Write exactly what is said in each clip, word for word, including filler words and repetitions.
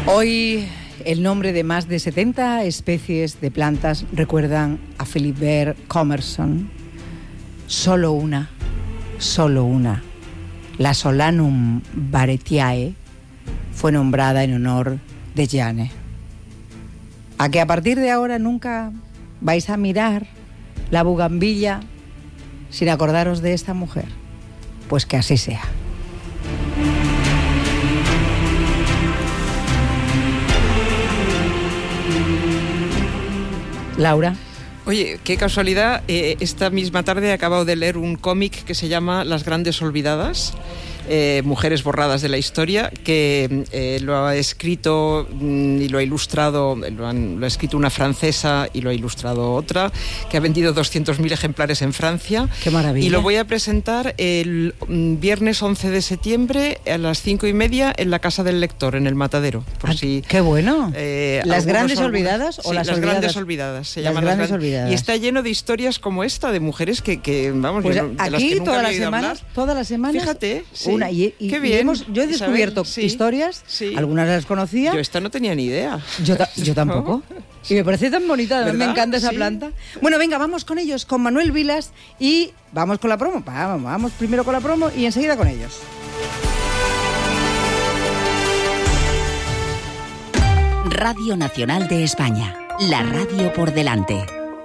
Hoy el nombre de más de setenta especies de plantas recuerdan a Philibert Commerson. Solo una, solo una, la Solanum barretiae, fue nombrada en honor de Jeanne. ¿A que a partir de ahora nunca vais a mirar la bugambilla sin acordaros de esta mujer? Pues que así sea. Laura. Oye, qué casualidad, eh, esta misma tarde he acabado de leer un cómic que se llama Las Grandes Olvidadas, eh, Mujeres Borradas de la Historia, que eh, lo ha escrito mm, y lo ha ilustrado, lo, han, lo ha escrito una francesa y lo ha ilustrado otra, que ha vendido doscientos mil ejemplares en Francia. ¡Qué maravilla! Y lo voy a presentar el mm, viernes once de septiembre a las cinco y media en la Casa del Lector, en el Matadero. Por ah, si, ¡Qué bueno! Eh, ¿Las Grandes algunos, Olvidadas o sí, las, las olvidadas? Grandes Olvidadas? Se las llaman Grandes las Olvidadas. Olvidadas. Y está lleno de historias como esta, de mujeres que, que vamos, pues yo, de aquí las que nunca todas había las oído semanas, hablar. todas las semanas, Fíjate, sí. una. Y, y, Qué bien, y hemos, yo he descubierto Isabel, sí, historias, sí. algunas las conocía. Yo esta no tenía ni idea. Yo, ta yo tampoco. ¿No? Y me parece tan bonita, ¿verdad? me encanta esa sí. planta. Bueno, venga, vamos con ellos, con Manuel Vilas, y vamos con la promo. Vamos, vamos primero con la promo y enseguida con ellos. Radio Nacional de España, la radio por delante.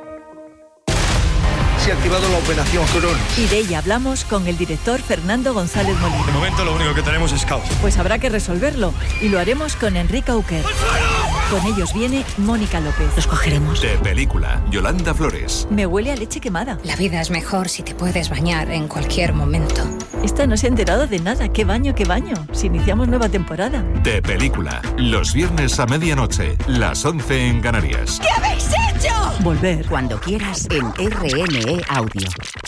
Se ha activado la operación Cronos. Y de ella hablamos con el director Fernando González Molina. De momento lo único que tenemos es caos. Pues habrá que resolverlo. Y lo haremos con Enrique Auquer. Con ellos viene Mónica López. Los cogeremos. De película, Yolanda Flores. Me huele a leche quemada. La vida es mejor si te puedes bañar en cualquier momento. Esta no se ha enterado de nada. ¿Qué baño, qué baño? Si iniciamos nueva temporada. De película, los viernes a medianoche, las once en Canarias. ¿Qué habéis hecho? Volver. Cuando quieras en R N E Audio.